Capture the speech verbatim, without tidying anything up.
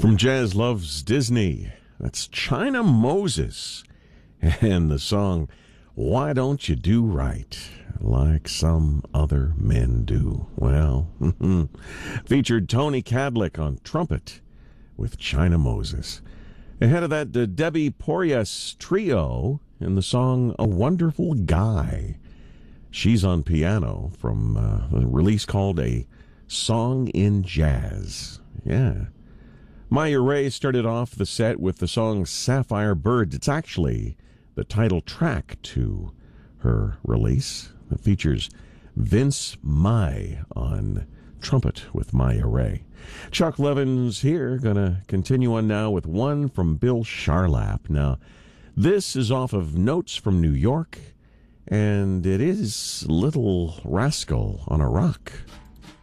From Jazz Loves Disney, that's China Moses. And the song, Why Don't You Do Right Like Some Other Men Do? Well, featured Tony Cadlick on trumpet with China Moses. Ahead of that, the Debbie Porras Trio in the song A Wonderful Guy. She's on piano from uh, a release called A Song in Jazz. Yeah. Maya Ray started off the set with the song Sapphire Birds. It's actually the title track to her release. It features Vince Mai on trumpet with Maya Ray. Chuck Levin's here, going to continue on now with one from Bill Charlap. Now, this is off of Notes from New York, and it is Little Rascal on a Rock.